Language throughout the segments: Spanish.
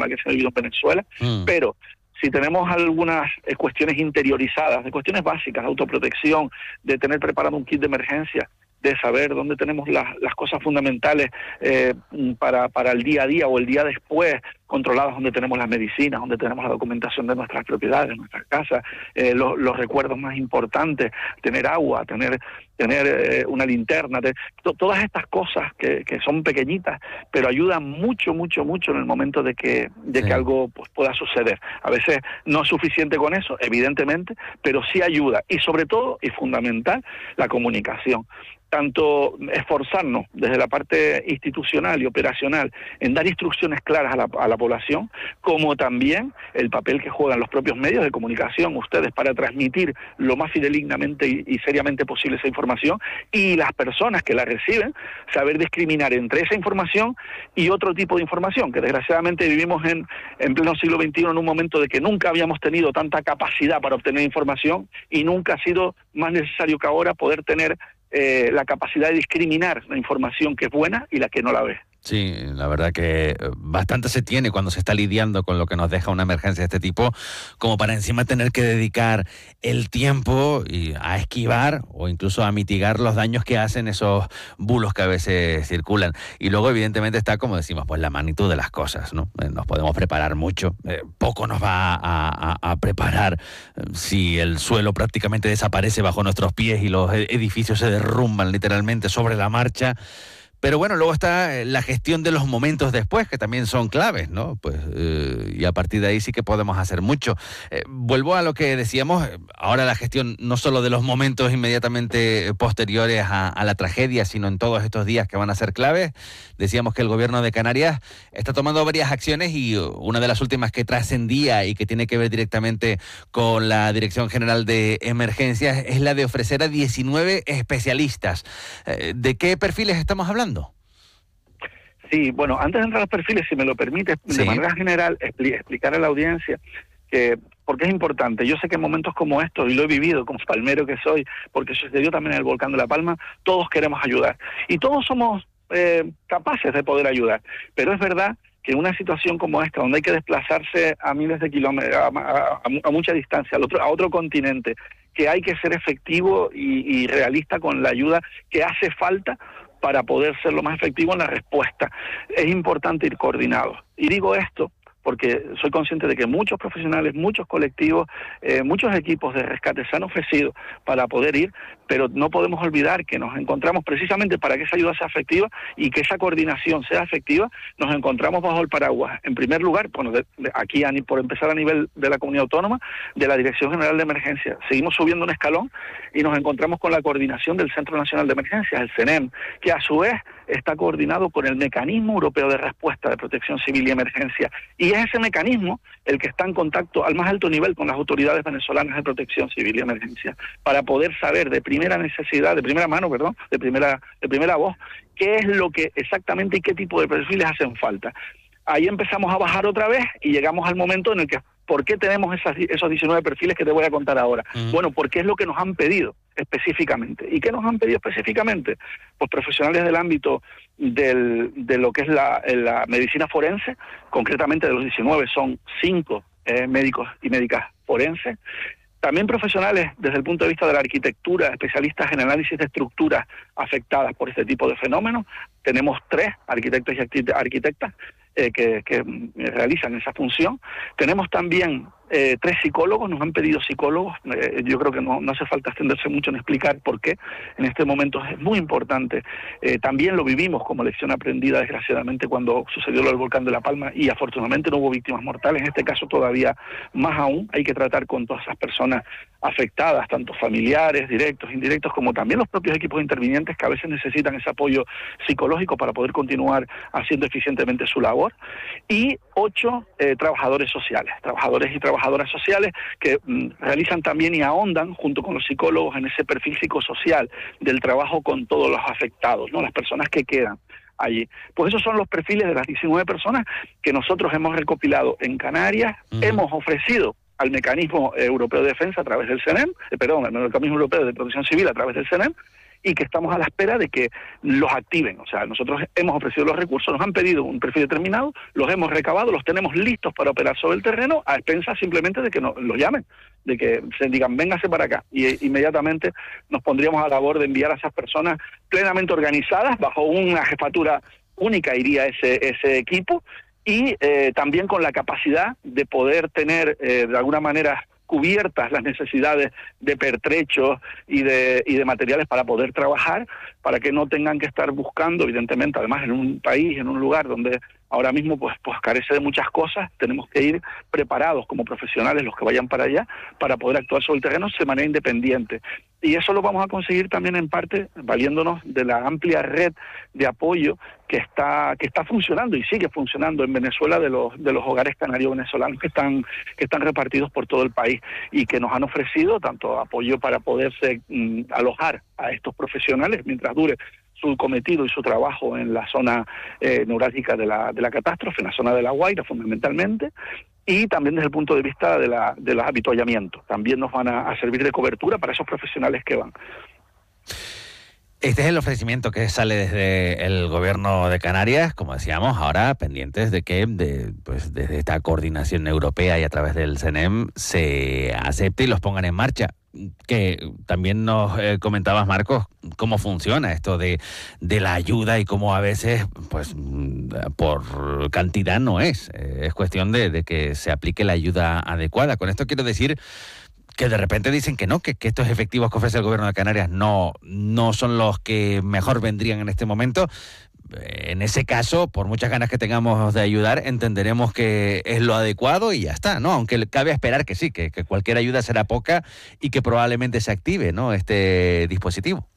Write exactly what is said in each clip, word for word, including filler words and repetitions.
mal que se ha vivido en Venezuela, Mm. pero si tenemos algunas eh, cuestiones interiorizadas, de cuestiones básicas, de autoprotección, de tener preparado un kit de emergencia, de saber dónde tenemos las, las cosas fundamentales eh, para, para el día a día o el día después, controladas, donde tenemos las medicinas, donde tenemos la documentación de nuestras propiedades, de nuestras casas, eh, los, los recuerdos más importantes, tener agua, tener tener eh, una linterna, de, to, todas estas cosas que, que son pequeñitas, pero ayudan mucho, mucho, mucho en el momento de que de Sí. que algo pues, pueda suceder. A veces no es suficiente con eso, evidentemente, pero sí ayuda. Y sobre todo, y fundamental, la comunicación. Tanto esforzarnos desde la parte institucional y operacional en dar instrucciones claras a la, a la población, como también el papel que juegan los propios medios de comunicación, ustedes, para transmitir lo más fidedignamente y, y seriamente posible esa información, y las personas que la reciben, saber discriminar entre esa información y otro tipo de información, que desgraciadamente vivimos en, en pleno siglo veintiuno en un momento de que nunca habíamos tenido tanta capacidad para obtener información y nunca ha sido más necesario que ahora poder tener Eh, la capacidad de discriminar la información que es buena y la que no la ve. Sí, la verdad que bastante se tiene cuando se está lidiando con lo que nos deja una emergencia de este tipo, como para encima tener que dedicar el tiempo y a esquivar o incluso a mitigar los daños que hacen esos bulos que a veces circulan. Y luego, evidentemente, está, como decimos, pues la magnitud de las cosas, ¿no? Eh, nos podemos preparar mucho, eh, poco nos va a, a, a preparar eh, si el suelo prácticamente desaparece bajo nuestros pies y los edificios se derrumban literalmente sobre la marcha. Pero bueno, luego está la gestión de los momentos después, que también son claves, ¿no? Pues eh, y a partir de ahí sí que podemos hacer mucho. Eh, vuelvo a lo que decíamos, ahora la gestión no solo de los momentos inmediatamente posteriores a, a la tragedia, sino en todos estos días que van a ser claves. Decíamos que el gobierno de Canarias está tomando varias acciones y una de las últimas que trascendía y que tiene que ver directamente con la Dirección General de Emergencias es la de ofrecer a diecinueve especialistas. Eh, ¿De qué perfiles estamos hablando? Sí, bueno, antes de entrar a los perfiles, si me lo permite, Sí. de manera general, expli explicar a la audiencia que, porque es importante. Yo sé que en momentos como estos, y lo he vivido como palmero que soy, porque sucedió también en el volcán de La Palma, todos queremos ayudar. Y todos somos eh, capaces de poder ayudar. Pero es verdad que en una situación como esta, donde hay que desplazarse a miles de kilómetros, a, a, a mucha distancia, al otro, a otro continente, que hay que ser efectivo y, y realista con la ayuda que hace falta para poder ser lo más efectivo en la respuesta. Es importante ir coordinados. Y digo esto porque soy consciente de que muchos profesionales, muchos colectivos, eh, muchos equipos de rescate se han ofrecido para poder ir, pero no podemos olvidar que nos encontramos precisamente para que esa ayuda sea efectiva y que esa coordinación sea efectiva, nos encontramos bajo el paraguas, en primer lugar, bueno, de, de aquí a, por empezar a nivel de la comunidad autónoma, de la Dirección General de Emergencias. Seguimos subiendo un escalón y nos encontramos con la coordinación del Centro Nacional de Emergencias, el CENEM, que a su vez está coordinado con el Mecanismo Europeo de Respuesta de Protección Civil y Emergencia. Y es ese mecanismo el que está en contacto al más alto nivel con las autoridades venezolanas de Protección Civil y Emergencia, para poder saber de primera necesidad, de primera mano, perdón, de primera, de primera voz, qué es lo que exactamente y qué tipo de perfiles hacen falta. Ahí empezamos a bajar otra vez y llegamos al momento en el que, ¿por qué tenemos esas, esos diecinueve perfiles que te voy a contar ahora? Uh-huh. Bueno, porque es lo que nos han pedido específicamente. ¿Y qué nos han pedido específicamente? Pues profesionales del ámbito del, de lo que es la, la medicina forense, concretamente de los diecinueve son cinco eh, médicos y médicas forenses. También profesionales desde el punto de vista de la arquitectura, especialistas en análisis de estructuras afectadas por este tipo de fenómenos. Tenemos tres arquitectos y arquitectas eh, que, que realizan esa función. Tenemos también eh, tres psicólogos, nos han pedido psicólogos. Eh, yo creo que no, no hace falta extenderse mucho en explicar por qué. En este momento es muy importante. Eh, también lo vivimos como lección aprendida, desgraciadamente, cuando sucedió lo del volcán de La Palma y afortunadamente no hubo víctimas mortales. En este caso todavía más aún. Hay que tratar con todas esas personas afectadas, tanto familiares, directos, indirectos, como también los propios equipos intervinientes que a veces necesitan ese apoyo psicológico para poder continuar haciendo eficientemente su labor. Y ocho eh, trabajadores sociales, trabajadores y trabajadoras sociales que mm, realizan también y ahondan junto con los psicólogos en ese perfil psicosocial del trabajo con todos los afectados, ¿no? Las personas que quedan allí. Pues esos son los perfiles de las diecinueve personas que nosotros hemos recopilado en Canarias, uh-huh. hemos ofrecido al Mecanismo Europeo de Defensa a través del CENEM, eh, perdón, al Mecanismo Europeo de Protección Civil a través del CENEM, y que estamos a la espera de que los activen. O sea, nosotros hemos ofrecido los recursos, nos han pedido un perfil determinado, los hemos recabado, los tenemos listos para operar sobre el terreno, a expensas simplemente de que nos los llamen, de que se digan, véngase para acá, y inmediatamente nos pondríamos a labor de enviar a esas personas plenamente organizadas, bajo una jefatura única iría ese, ese equipo, y eh, también con la capacidad de poder tener eh, de alguna manera cubiertas las necesidades de pertrechos y de, y de materiales para poder trabajar, para que no tengan que estar buscando, evidentemente, además en un país, en un lugar donde ahora mismo pues, pues carece de muchas cosas, tenemos que ir preparados como profesionales los que vayan para allá para poder actuar sobre el terreno de manera independiente. Y eso lo vamos a conseguir también en parte valiéndonos de la amplia red de apoyo que está que está funcionando y sigue funcionando en Venezuela de los de los hogares canarios venezolanos que están que están repartidos por todo el país y que nos han ofrecido tanto apoyo para poderse mm, alojar a estos profesionales mientras dure su cometido y su trabajo en la zona eh, neurálgica de la de la catástrofe, en la zona de La Guaira fundamentalmente, y también desde el punto de vista de la de los avituallamientos. También nos van a, a servir de cobertura para esos profesionales que van. Este es el ofrecimiento que sale desde el gobierno de Canarias, como decíamos, ahora pendientes de que de, pues, desde esta coordinación europea y a través del C E N E M se acepte y los pongan en marcha. Que también nos eh, comentabas, Marcos, cómo funciona esto de, de la ayuda y cómo a veces, pues, por cantidad no es. Eh, es cuestión de, de que se aplique la ayuda adecuada. Con esto quiero decir que de repente dicen que no, que, que estos efectivos que ofrece el gobierno de Canarias no, no son los que mejor vendrían en este momento. En ese caso, por muchas ganas que tengamos de ayudar, entenderemos que es lo adecuado y ya está, ¿no? Aunque cabe esperar que sí, que, que cualquier ayuda será poca y que probablemente se active, ¿no?, este dispositivo.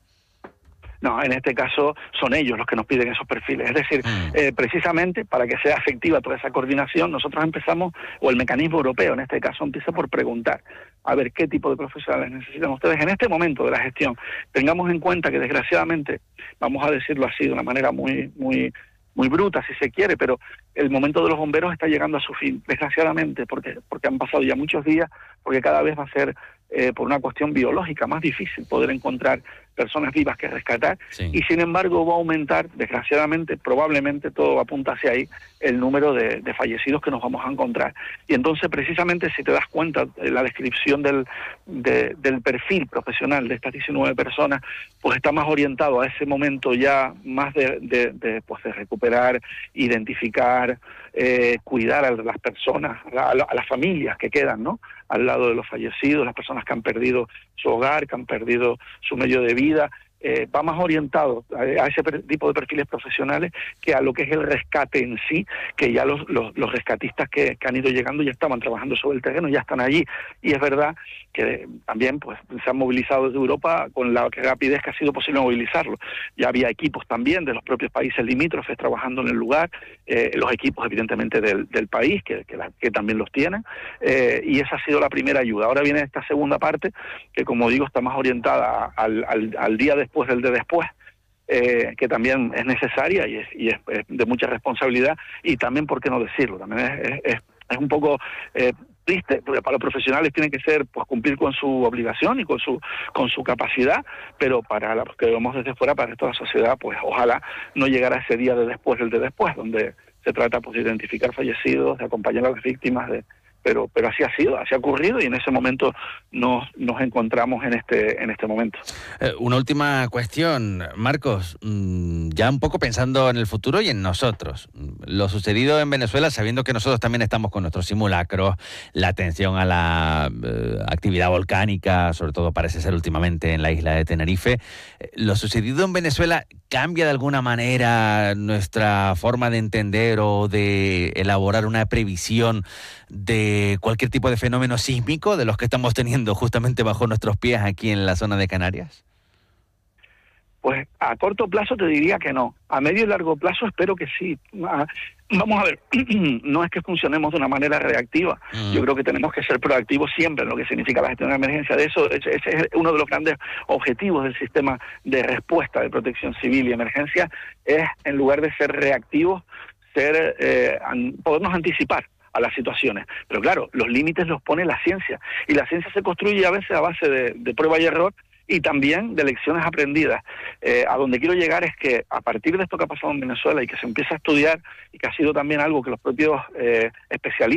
No, en este caso son ellos los que nos piden esos perfiles. Es decir, mm. eh, precisamente para que sea efectiva toda esa coordinación, nosotros empezamos, o el mecanismo europeo en este caso, empieza por preguntar, a ver qué tipo de profesionales necesitan ustedes en este momento de la gestión. Tengamos en cuenta que desgraciadamente, vamos a decirlo así de una manera muy, muy, muy bruta si se quiere, pero el momento de los bomberos está llegando a su fin, desgraciadamente, porque, porque han pasado ya muchos días, porque cada vez va a ser eh, por una cuestión biológica más difícil poder encontrar personas vivas que rescatar, sí. Y sin embargo va a aumentar, desgraciadamente, probablemente todo apunta hacia ahí, el número de, de fallecidos que nos vamos a encontrar. Y entonces, precisamente, si te das cuenta, la descripción del, de, del perfil profesional de estas diecinueve personas, pues está más orientado a ese momento ya más de, de, de, pues de recuperar, identificar, eh, cuidar a las personas, a, la, a las familias que quedan, ¿no?, al lado de los fallecidos, las personas que han perdido su hogar, que han perdido su medio de vida. Eh, va más orientado a, a ese tipo de perfiles profesionales que a lo que es el rescate en sí, que ya los, los, los rescatistas que, que han ido llegando ya estaban trabajando sobre el terreno, ya están allí. Y es verdad que también pues se han movilizado desde Europa con la rapidez que ha sido posible movilizarlo. Ya había equipos también de los propios países limítrofes trabajando en el lugar, eh, los equipos evidentemente del, del país, que, que, la, que también los tienen, eh, y esa ha sido la primera ayuda. Ahora viene esta segunda parte, que como digo está más orientada al, al, al día de después del de después, eh, que también es necesaria y, es, y es, es de mucha responsabilidad, y también, ¿por qué no decirlo?, también es, es, es un poco eh, triste, porque para los profesionales tiene que ser pues cumplir con su obligación y con su con su capacidad, pero para los que vemos desde fuera, para toda la sociedad, pues ojalá no llegara ese día de después del de después, donde se trata pues de identificar fallecidos, de acompañar a las víctimas, de pero pero así ha sido, así ha ocurrido, y en ese momento nos nos encontramos en este en este momento. Eh, una última cuestión, Marcos, mmm, ya un poco pensando en el futuro y en nosotros. Lo sucedido en Venezuela, sabiendo que nosotros también estamos con nuestros simulacros, la atención a la eh, actividad volcánica, sobre todo parece ser últimamente en la isla de Tenerife, eh, lo sucedido en Venezuela cambia de alguna manera nuestra forma de entender o de elaborar una previsión de cualquier tipo de fenómeno sísmico de los que estamos teniendo justamente bajo nuestros pies aquí en la zona de Canarias? Pues a corto plazo te diría que no. A medio y largo plazo espero que sí. Vamos a ver, no es que funcionemos de una manera reactiva. Mm. Yo creo que tenemos que ser proactivos siempre en lo que significa la gestión de emergencia. De eso, ese es uno de los grandes objetivos del sistema de respuesta de protección civil y emergencia, es, en lugar de ser reactivos, ser eh, an, podernos anticipar a las situaciones. Pero claro, los límites los pone la ciencia, y la ciencia se construye a veces a base de, de prueba y error, y también de lecciones aprendidas. Eh, a donde quiero llegar es que a partir de esto que ha pasado en Venezuela y que se empieza a estudiar y que ha sido también algo que los propios eh, especialistas